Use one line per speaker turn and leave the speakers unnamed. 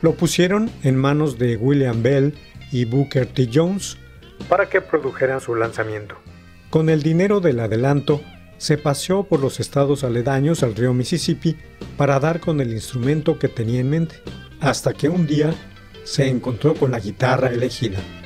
Lo pusieron en manos de William Bell y Booker T. Jones para que produjeran su lanzamiento. Con el dinero del adelanto, se paseó por los estados aledaños al río Mississippi para dar con el instrumento que tenía en mente, hasta que un día se encontró con la guitarra elegida.